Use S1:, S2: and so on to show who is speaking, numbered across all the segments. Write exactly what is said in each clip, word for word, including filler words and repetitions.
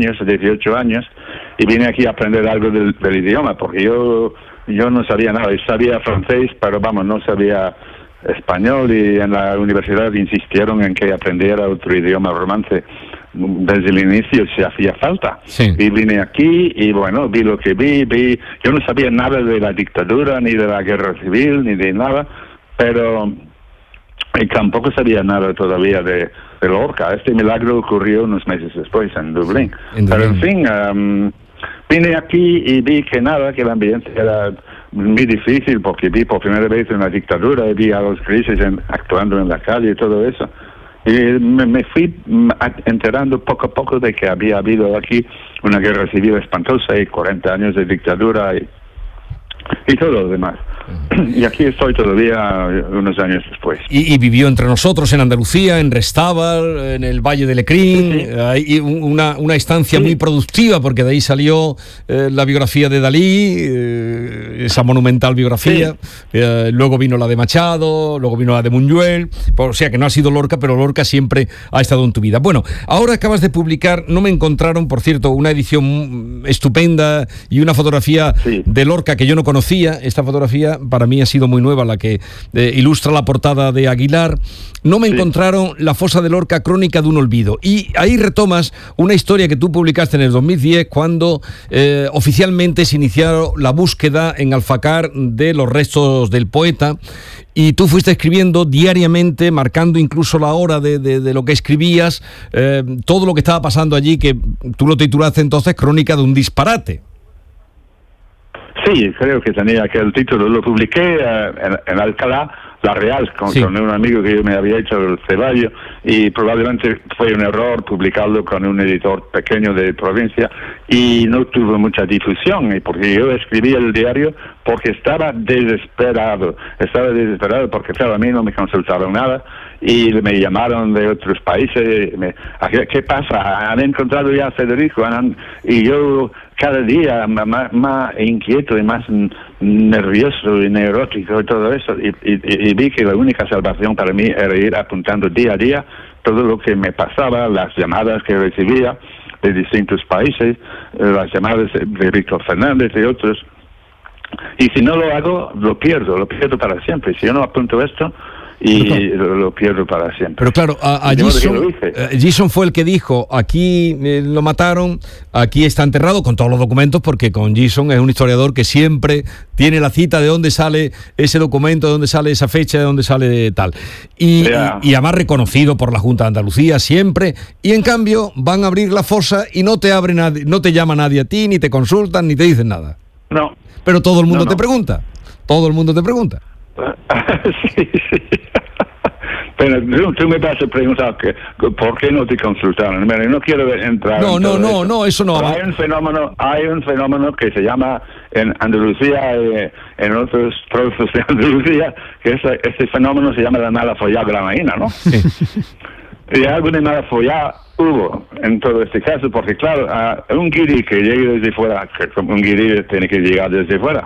S1: años, dieciocho años, y vine aquí a aprender algo del, del idioma, porque yo yo no sabía nada. Yo sabía francés, pero vamos, no sabía español, y en la universidad insistieron en que aprendiera otro idioma romance. Desde el inicio se hacía falta.
S2: Sí.
S1: Y vine aquí y bueno, vi lo que vi, vi, yo no sabía nada de la dictadura, ni de la guerra civil, ni de nada, pero y tampoco sabía nada todavía de, de Lorca. Este milagro ocurrió unos meses después en Dublín.
S2: En
S1: Pero en
S2: Dublín.
S1: fin, um, vine aquí y vi que nada, que el ambiente era muy difícil, porque vi por primera vez una dictadura, y vi a los grises en, actuando en la calle y todo eso. Y me, me fui enterando poco a poco de que había habido aquí una guerra civil espantosa y cuarenta años de dictadura y, y todo lo demás. Y aquí estoy todavía unos años después.
S2: Y, y vivió entre nosotros en Andalucía, en Restábal, en el Valle de Lecrín,
S1: sí, sí.
S2: Hay una, una estancia
S1: sí.
S2: muy productiva, porque de ahí salió eh, la biografía de Dalí, eh, esa monumental biografía, sí. eh, luego vino la de Machado, luego vino la de Buñuel, o sea que no ha sido Lorca, pero Lorca siempre ha estado en tu vida. Bueno, ahora acabas de publicar, no me encontraron, por cierto, una edición estupenda y una fotografía
S1: sí.
S2: de Lorca que yo no conocía. Esta fotografía para mí ha sido muy nueva, la que eh, ilustra la portada de Aguilar. No me sí. encontraron La fosa de Lorca, crónica de un olvido. Y ahí retomas una historia que tú publicaste en el dos mil diez, cuando eh, oficialmente se inició la búsqueda en Alfacar de los restos del poeta. Y tú fuiste escribiendo diariamente, marcando incluso la hora de, de, de lo que escribías, eh, todo lo que estaba pasando allí, que tú lo titulaste entonces Crónica de un disparate.
S1: Sí, creo que tenía aquel título. Lo publiqué uh, en, en Alcalá, La Real, con,
S2: sí.
S1: con un amigo que yo me había hecho el Ceballo, y probablemente fue un error publicarlo con un editor pequeño de provincia, y no tuvo mucha difusión, porque yo escribí el diario porque estaba desesperado, estaba desesperado porque claro, a mí no me consultaron nada, y me llamaron de otros países, me, ¿qué pasa? ¿Han encontrado ya a Federico? ¿Han, y yo cada día más, más inquieto y más nervioso y neurótico y todo eso, y, y, y vi que la única salvación para mí era ir apuntando día a día todo lo que me pasaba, las llamadas que recibía de distintos países, las llamadas de Víctor Fernández y otros. Y si no lo hago, lo pierdo, lo pierdo para siempre. Si yo no apunto esto, y lo, lo pierdo para siempre.
S2: Pero claro, a, a Gison, Gison fue el que dijo, aquí eh, lo mataron, aquí está enterrado, con todos los documentos, porque con Gison es un historiador que siempre tiene la cita de dónde sale ese documento, de dónde sale esa fecha, de dónde sale tal. Y, yeah. y, y además reconocido por la Junta de Andalucía siempre, y en cambio van a abrir la fosa y no te abre nadie, no te llama nadie a ti, ni te consultan, ni te dicen nada.
S1: No.
S2: Pero todo el mundo
S1: no,
S2: te
S1: no.
S2: pregunta, todo el mundo te pregunta.
S1: sí, sí. Pero tú, tú me vas a preguntar que, por qué no te consultaron. Mira, no quiero entrar
S2: no,
S1: en
S2: no,
S1: todo
S2: no,
S1: eso.
S2: no, eso no.
S1: Pero hay un fenómeno, hay un fenómeno que se llama en Andalucía, eh, en otros trozos de Andalucía, que ese, ese fenómeno se llama la mala follada granaína, ¿no? Sí. Y algo de mala follada hubo en todo este caso, porque claro, uh, un guiri que llegue desde fuera, que un guiri tiene que llegar desde fuera,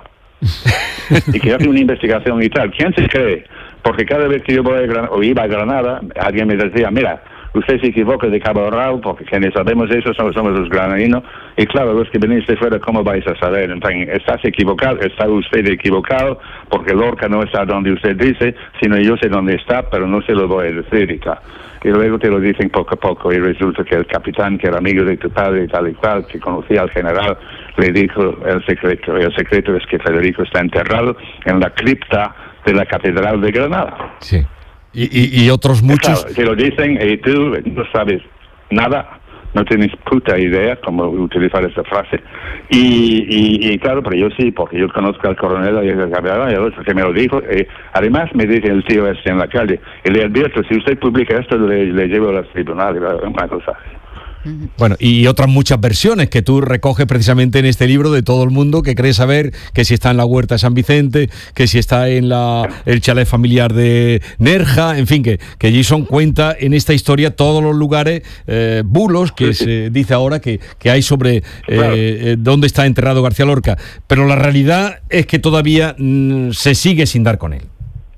S1: y que hace una investigación y tal, ¿quién se cree? Porque cada vez que yo voy a Granada, o iba a Granada, alguien me decía, mira, usted se equivoca de Cabo Rao, porque quienes sabemos eso somos, somos los granadinos, y claro, los que venís de fuera, ¿cómo vais a saber? Entonces, estás equivocado, está usted equivocado, porque Lorca no está donde usted dice, sino yo sé dónde está, pero no se lo voy a decir y tal. Y luego te lo dicen poco a poco, y resulta que el capitán, que era amigo de tu padre y tal y cual, que conocía al general, le dijo el secreto. Y el secreto es que Federico está enterrado en la cripta de la Catedral de Granada.
S2: Sí. Y, y, y otros muchos...
S1: Claro, te lo dicen y tú no sabes nada, no tienes puta idea cómo utilizar esa frase. Y, y, y claro, pero yo sí, porque yo conozco al coronel y al capitán, y el otro que me lo dijo. Y además me dice el tío este en la calle, y le advierto, si usted publica esto, le, le llevo a los tribunales, una cosa así.
S2: Bueno, y otras muchas versiones que tú recoges precisamente en este libro de todo el mundo que cree saber que si está en la huerta de San Vicente, que si está en la el chalet familiar de Nerja, en fin, que, que Gison cuenta en esta historia todos los lugares, eh, bulos que sí, se sí. dice ahora que, que hay sobre eh, claro. eh, dónde está enterrado García Lorca, pero la realidad es que todavía mm, se sigue sin dar con él.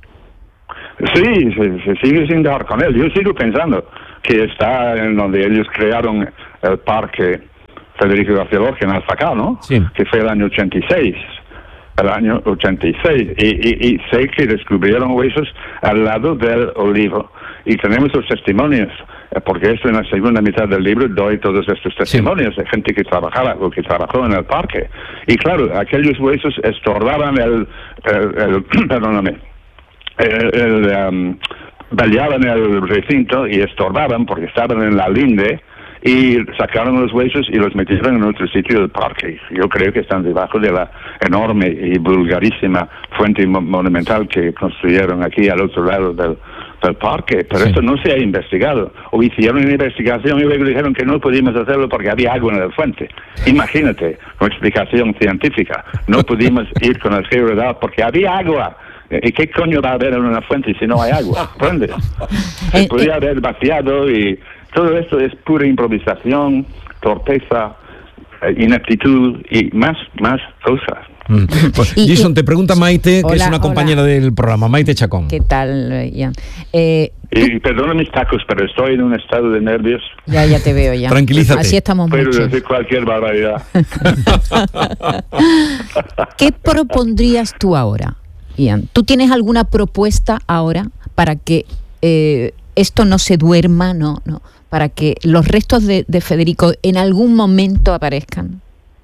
S1: Sí, se, se sigue sin dar con él. Yo sigo pensando que está en donde ellos crearon el parque Federico García Lorca en Alfacá, ¿no?
S2: Sí.
S1: Que fue el año ochenta y seis. El año ochenta y seis. Y, y, y sé que descubrieron huesos al lado del olivo. Y tenemos los testimonios, porque esto en la segunda mitad del libro doy todos estos testimonios sí. de gente que trabajaba o que trabajó en el parque. Y claro, aquellos huesos estorbaban el, el, el perdóname, el, el um, baleaban el recinto y estorbaban porque estaban en la linde. Y sacaron los huesos y los metieron en otro sitio del parque. Yo creo que están debajo de la enorme y vulgarísima fuente monumental que construyeron aquí al otro lado del, del parque. Pero sí. Esto no se ha investigado. O hicieron una investigación y luego dijeron que no pudimos hacerlo porque había agua en la fuente. Imagínate, una explicación científica. No pudimos ir con el georadar porque había agua. ¿Y qué coño va a haber en una fuente si no hay agua? ¿Entiendes? Se podía haber vaciado y... Todo esto es pura improvisación, torpeza, ineptitud y más, más cosas.
S2: Mm. Pues, Jason, te pregunta Maite, hola, que es una compañera hola. del programa, Maite Chacón.
S3: ¿Qué tal, Ian? Eh,
S1: y perdona mis tacos, pero estoy en un estado de nervios.
S3: Ya, ya te veo, ya.
S2: Tranquilízate.
S3: Así estamos
S1: Puedo
S3: muchos.
S1: decir cualquier barbaridad.
S3: ¿Qué propondrías tú ahora, Ian? ¿Tú tienes alguna propuesta ahora para que eh, esto no se duerma, no, no, para que los restos de, de Federico en algún momento aparezcan?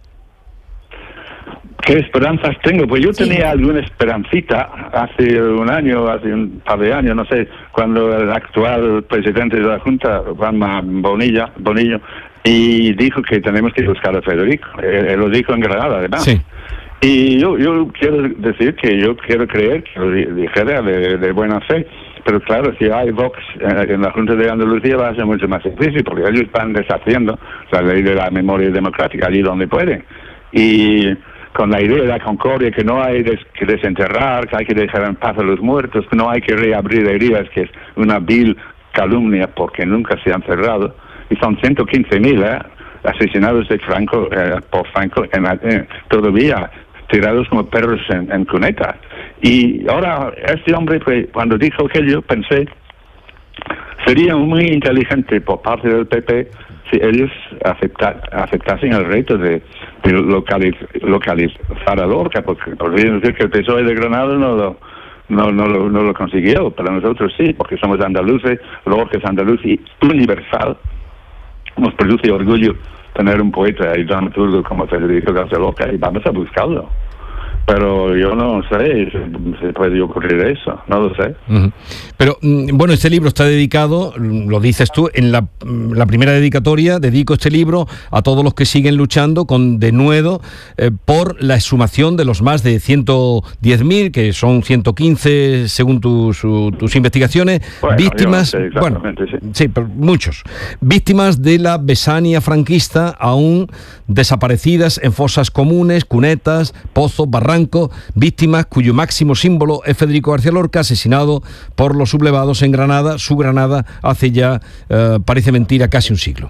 S1: ¿Qué esperanzas tengo? Pues yo
S3: sí.
S1: tenía alguna esperancita hace un año, hace un par de años, no sé, cuando el actual presidente de la Junta, Juanma Bonilla, Bonillo, y dijo que tenemos que buscar a Federico. Él, él lo dijo en Granada, además.
S2: Sí.
S1: Y yo, yo quiero decir que yo quiero creer que lo dijera de, de buena fe. Pero claro, si hay Vox en la Junta de Andalucía va a ser mucho más difícil, porque ellos están deshaciendo la ley de la memoria democrática allí donde pueden. Y con la idea de la concordia, que no hay des- que desenterrar, que hay que dejar en paz a los muertos, que no hay que reabrir heridas, que es una vil calumnia porque nunca se han cerrado. Y son ciento quince mil ¿eh? asesinados de Franco, eh, por Franco en, eh, todavía tirados como perros en, en cuneta. Y ahora, este hombre, pues, cuando dijo aquello, pensé, sería muy inteligente por parte del P P si ellos acepta, aceptasen el reto de, de localiz, localizar a Lorca, porque podrían decir que el P S O E de Granada no lo, no, no, lo, no lo consiguió, pero nosotros sí, porque somos andaluces, Lorca es andaluz y universal. Nos produce orgullo tener un poeta y dramaturgo como Federico García Lorca y vamos a buscarlo. Pero yo no sé si se puede ocurrir eso, no lo sé.
S2: Uh-huh. Pero, bueno, este libro está dedicado, lo dices tú, en la, la primera dedicatoria, dedico este libro a todos los que siguen luchando con denuedo eh, por la exhumación de los más de ciento diez mil, que son ciento quince según tus, tus investigaciones, bueno, víctimas,
S1: sé
S2: bueno,
S1: sí,
S2: sí pero muchos, víctimas de la Besania franquista, aún desaparecidas en fosas comunes, cunetas, pozos, barrancos, víctimas cuyo máximo símbolo es Federico García Lorca, asesinado por los sublevados en Granada, su Granada, hace ya, eh, parece mentira, casi un siglo.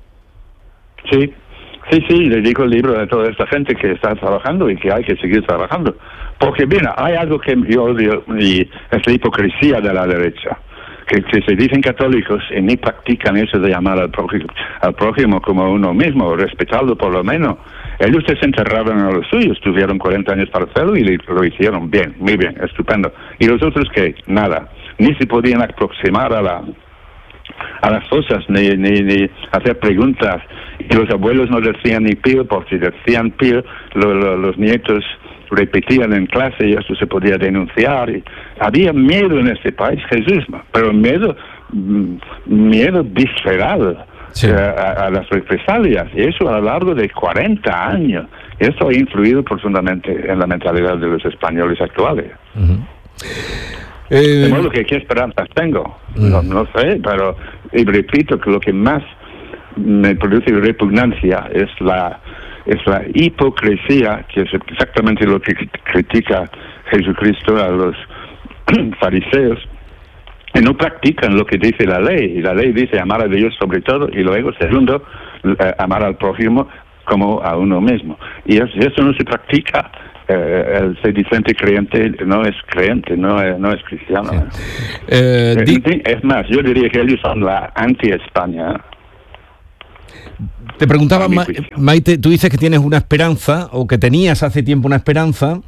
S1: Sí, sí, sí, le digo el libro de toda esta gente que está trabajando y que hay que seguir trabajando. Porque, mira, hay algo que yo odio y es la hipocresía de la derecha. Que, que se dicen católicos y ni practican eso de llamar al prójimo, al prójimo como uno mismo, respetarlo por lo menos. Ellos desenterraron a los suyos, tuvieron cuarenta años para hacerlo y lo hicieron bien, muy bien, estupendo. Y los otros que nada, ni se podían aproximar a la a las fosas, ni, ni, ni hacer preguntas. Y los abuelos no decían ni pío, porque si decían pío, lo, lo, los nietos repetían en clase y esto se podía denunciar. Y había miedo en este país, Jesús, pero miedo, miedo visceral. Sí. A, a las represalias, y eso a lo largo de cuarenta años. Esto ha influido profundamente en la mentalidad de los españoles actuales. Uh-huh. Eh, de modo que, ¿qué esperanzas tengo? Uh-huh. No, no sé, pero y repito que lo que más me produce repugnancia es la, es la hipocresía, que es exactamente lo que critica Jesucristo a los fariseos, y no practican lo que dice la ley. Y la ley dice amar a Dios sobre todo, y luego, segundo, eh, amar al prójimo como a uno mismo. Y eso, eso no se practica. Eh, el sedicente creyente no es creyente, no es, no es cristiano. Sí. Eh, di- es más, yo diría que ellos son la anti-España.
S2: Te preguntaba, Ma- Maite, tú dices que tienes una esperanza, o que tenías hace tiempo una esperanza.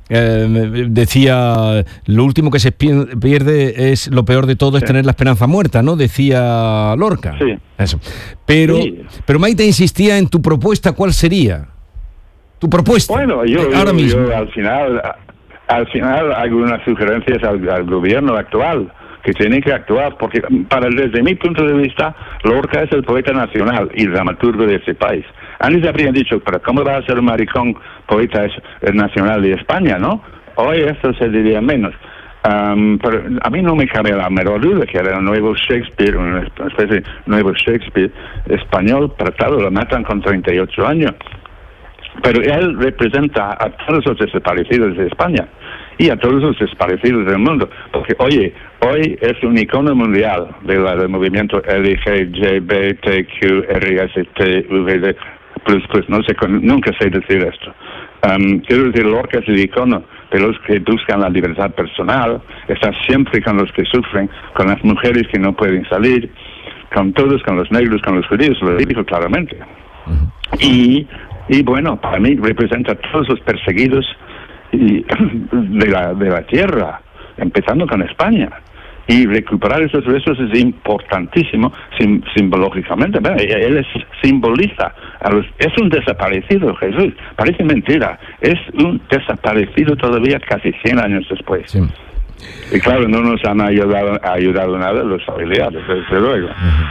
S2: Eh, decía, lo último que se pierde es, lo peor de todo es sí. tener la esperanza muerta, ¿no? Decía Lorca.
S1: Sí.
S2: Eso. Pero, sí. pero Maite insistía en tu propuesta. ¿Cuál sería tu propuesta?
S1: Bueno, yo,
S2: ahora
S1: yo,
S2: mismo.
S1: yo al final, al final hago unas sugerencias al, al gobierno actual, que tiene que actuar, porque para desde mi punto de vista, Lorca es el poeta nacional y dramaturgo de ese país. Antes habrían dicho, pero ¿cómo va a ser un maricón poeta nacional de España, no? Hoy esto se diría menos. Um, pero a mí no me cabe la menor duda que era un nuevo Shakespeare, una especie de nuevo Shakespeare español, tratado, lo matan con treinta y ocho años. Pero él representa a todos los desaparecidos de España y a todos los desaparecidos del mundo, porque oye, hoy es un icono mundial de la, del movimiento L G B T Q R S T V D plus plus, no sé, nunca sé decir esto. Um, quiero decir, Lorca es el icono de los que buscan la libertad personal, está siempre con los que sufren, con las mujeres que no pueden salir, con todos, con los negros, con los judíos, lo dijo claramente. Uh-huh. Y Y bueno, para mí representa a todos los perseguidos y, de, la, de la tierra, empezando con España. Y recuperar esos restos es importantísimo sim, simbológicamente. Bueno, él es, simboliza, a los, es un desaparecido, Jesús. Parece mentira. Es un desaparecido todavía casi cien años después. Sí. Y claro, no nos han ayudado, ayudado nada los familiares, desde luego. Uh-huh.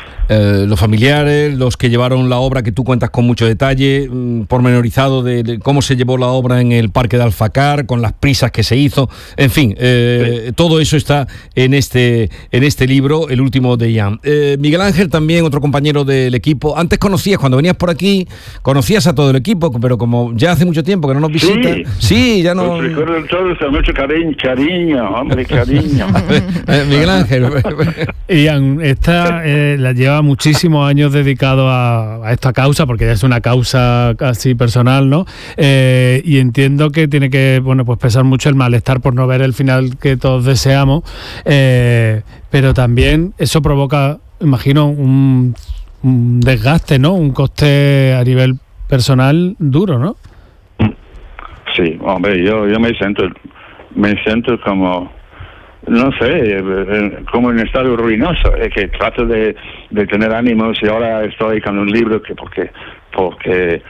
S2: Eh, los familiares, los que llevaron la obra, que tú cuentas con mucho detalle, mmm, pormenorizado de, de cómo se llevó la obra en el Parque de Alfacar, con las prisas que se hizo, en fin, eh, sí. todo eso está en este en este libro, el último de Ian. Eh, Miguel Ángel, también otro compañero del equipo. Antes conocías, cuando venías por aquí, conocías a todo el equipo, pero como ya hace mucho tiempo que no nos visitas, sí, sí ya no...
S1: Pues recuerdo todos con mucho cariño, cariño, hombre, cariño.
S2: eh, Miguel Ángel.
S4: Ian, esta eh, la lleva muchísimos años dedicado a, a esta causa, porque ya es una causa casi personal, ¿no? Eh, y entiendo que tiene que, bueno, pues pesar mucho el malestar por no ver el final que todos deseamos, eh, pero también eso provoca, imagino, un, un desgaste, ¿no? Un coste a nivel personal duro, ¿no?
S1: Sí, hombre, yo, yo me siento, me siento como... no sé, como en estado ruinoso, es que trato de, de tener ánimos y ahora estoy con un libro que porque porque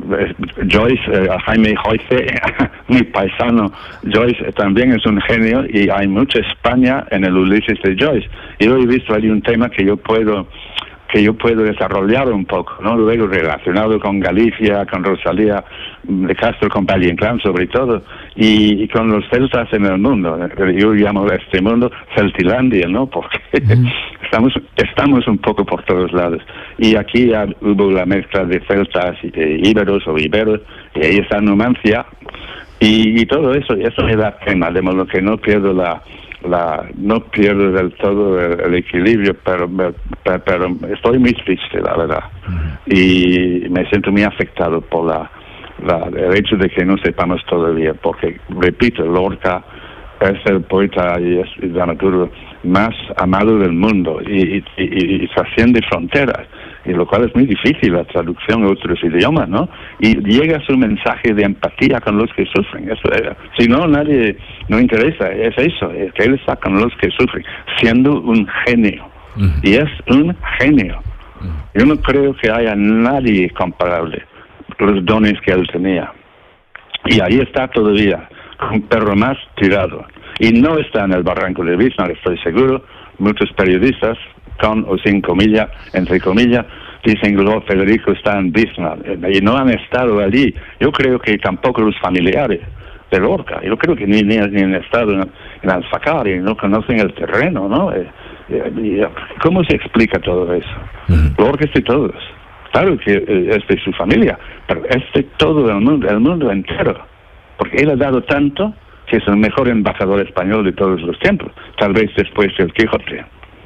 S1: Joyce, eh, Jaime Joyce, mi paisano Joyce también es un genio y hay mucha España en el Ulises de Joyce. Y yo he visto ahí un tema que yo puedo que yo puedo desarrollar un poco, ¿no? Luego relacionado con Galicia, con Rosalía de Castro, con Valle Inclán sobre todo, y, y con los celtas en el mundo. Yo llamo a este mundo Celtilandia, ¿no? Porque uh-huh. estamos estamos un poco por todos lados. Y aquí ya hubo la mezcla de celtas y de íberos o iberos, y ahí está Numancia, y, y todo eso, y eso me da pena, de modo que no pierdo la... La, no pierdo del todo el, el equilibrio, pero, pero, pero estoy muy triste, la verdad. Uh-huh. Y me siento muy afectado por la, la, el hecho de que no sepamos todavía, porque, repito, Lorca es el poeta y es el dramaturgo más amado del mundo y, y, y, y trasciende fronteras, y lo cual es muy difícil la traducción a otros idiomas, ¿no? Y llega su mensaje de empatía con los que sufren. Eso, eh, si no, nadie no interesa, es eso, es que él está con los que sufren, siendo un genio. Uh-huh. Y es un genio. Uh-huh. Yo no creo que haya nadie comparable los dones que él tenía. Y ahí está todavía, un perro más tirado. Y no está en el barranco de Bismarck, estoy seguro. Muchos periodistas, con o sin comillas, entre comillas, dicen que Federico está en Bismarck, y no han estado allí. Yo creo que tampoco los familiares de Lorca, yo creo que ni, ni, ni han estado en, en Alfacar, y no conocen el terreno, ¿no? Eh, eh, ¿Cómo se explica todo eso? Uh-huh. Lorca es de todos. Claro que eh, es de su familia, pero es de todo el mundo, el mundo entero. Porque él ha dado tanto que es el mejor embajador español de todos los tiempos, tal vez después del Quijote.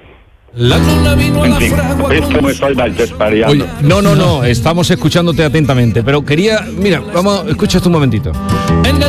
S2: La luna vino a la
S1: fragua. Es como estoy desvariando.
S2: Oye, no, no, no, estamos escuchándote atentamente, pero quería, mira, vamos, escucha esto un momentito.